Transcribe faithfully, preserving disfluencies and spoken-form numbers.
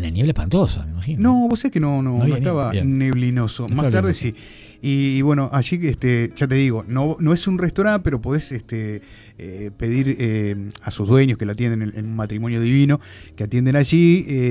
una niebla espantosa, me imagino. No, vos sabés que no, no, No no, había estaba niebla, bien. neblinoso. No Más estaba tarde neblinoso. sí. Y, y bueno, allí, este, ya te digo, no, no es un restaurante, pero podés este, eh, pedir eh, a sus dueños que la atienden en, en un matrimonio divino, que atienden allí. Eh,